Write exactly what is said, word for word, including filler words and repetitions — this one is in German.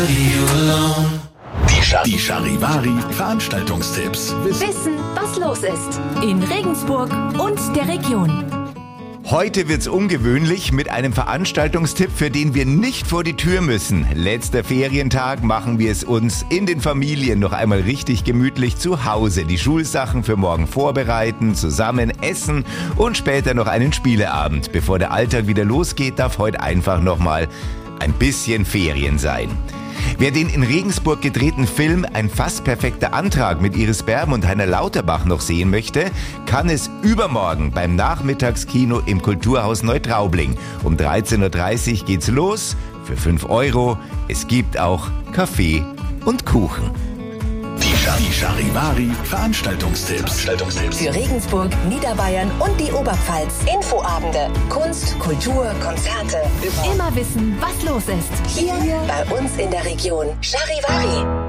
Die, Char die Charivari Veranstaltungstipps. Wissen, was los ist in Regensburg und der Region. Heute wird's ungewöhnlich mit einem Veranstaltungstipp, für den wir nicht vor die Tür müssen. Letzter Ferientag, machen wir es uns in den Familien noch einmal richtig gemütlich zu Hause. Die Schulsachen für morgen vorbereiten, zusammen essen und später noch einen Spieleabend. Bevor der Alltag wieder losgeht, darf heute einfach noch mal ein bisschen Ferien sein. Wer den in Regensburg gedrehten Film Ein fast perfekter Antrag mit Iris Berben und Heiner Lauterbach noch sehen möchte, kann es übermorgen beim Nachmittagskino im Kulturhaus Neutraubling. Um dreizehn Uhr dreißig geht's los für fünf Euro. Es gibt auch Kaffee und Kuchen. Die, Char die Charivari Veranstaltungstipps. Für Regensburg, Niederbayern und die Oberpfalz. Infoabende, Kunst, Kultur, Konzerte. Immer wissen, was los ist. Hier bei uns in der Region. Charivari.